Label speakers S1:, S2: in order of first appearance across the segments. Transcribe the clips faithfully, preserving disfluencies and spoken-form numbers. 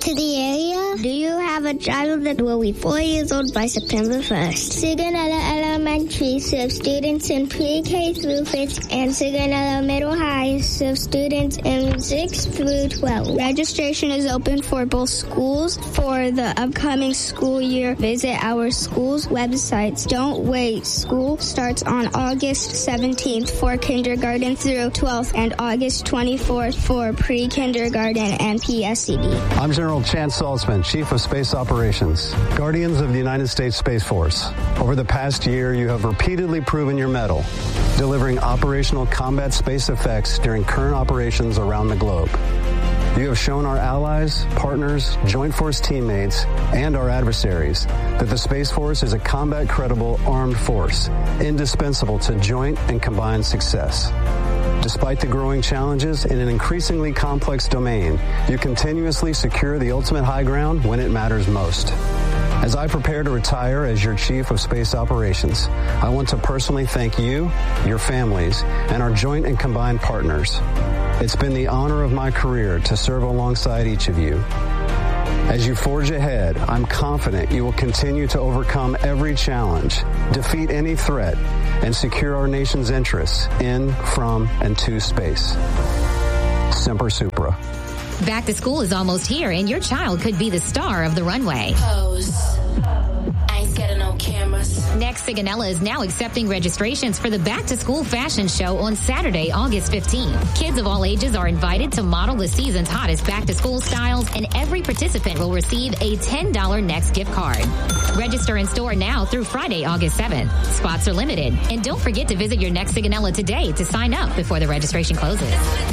S1: to the area? Do you have a child that will be four years old by September first? Sigonella Elementary serves students in pre-K through fifth, and Sigonella Middle High serves students in sixth through twelfth. Registration is open for both schools. For the upcoming school year, visit our school's websites. Don't wait. School starts on August seventeenth for kindergarten through twelfth and August twenty-fourth for pre-kindergarten and P S C D.
S2: I'm General Chance Saltzman, Chief of Space Operations, Guardians of the United States Space Force. Over the past year, you have repeatedly proven your mettle, delivering operational combat space effects during current operations around the globe. You have shown our allies, partners, Joint Force teammates, and our adversaries that the Space Force is a combat-credible armed force, indispensable to joint and combined success. Despite the growing challenges in an increasingly complex domain, you continuously secure the ultimate high ground when it matters most. As I prepare to retire as your Chief of Space Operations, I want to personally thank you, your families, and our joint and combined partners. It's been the honor of my career to serve alongside each of you. As you forge ahead, I'm confident you will continue to overcome every challenge, defeat any threat, and secure our nation's interests in, from, and to space. Semper Supra.
S3: Back to school is almost here, and your child could be the star of the runway.
S4: Pose. I ain't scared of no cameras.
S3: Next, Sigonella is now accepting registrations for the back-to-school fashion show on Saturday, August fifteenth. Kids of all ages are invited to model the season's hottest back-to-school styles, and every participant will receive a ten dollars Next gift card. Register in store now through Friday, August seventh. Spots are limited, and don't forget to visit your Next Sigonella today to sign up before the registration closes.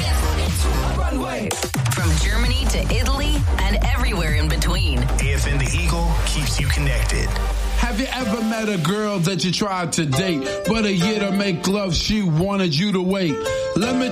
S5: From Germany to Italy and everywhere in between.
S6: A F N The Eagle keeps you connected.
S7: Have you ever met a girl that you tried to date, but a year to make love she wanted you to wait? Let me